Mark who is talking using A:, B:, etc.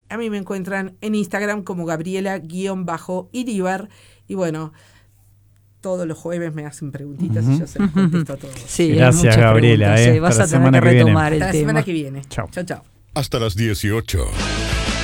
A: A mí me encuentran en Instagram como Gabriela_Iribar. Y bueno, todos los jueves me hacen preguntitas y yo se las contesto a todos.
B: Sí,
C: gracias, Gabriela.
B: Vas a tener que retomar el
A: Hasta la
B: tema.
A: semana que viene.
C: Chao.
A: Chao, chao.
D: Hasta las 18.